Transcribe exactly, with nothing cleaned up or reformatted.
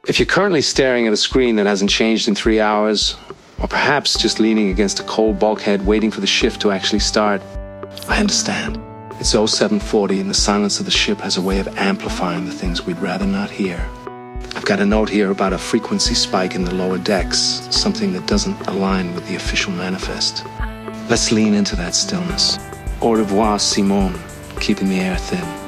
If you're currently staring at a screen that hasn't changed in three hours, or perhaps just leaning against a cold bulkhead waiting for the shift to actually start, I understand. It's oh seven forty and the silence of the ship has a way of amplifying the things we'd rather not hear. I've got a note here about a frequency spike in the lower decks, something that doesn't align with the official manifest. Let's lean into that stillness. Au revoir, Simone, keeping the air thin.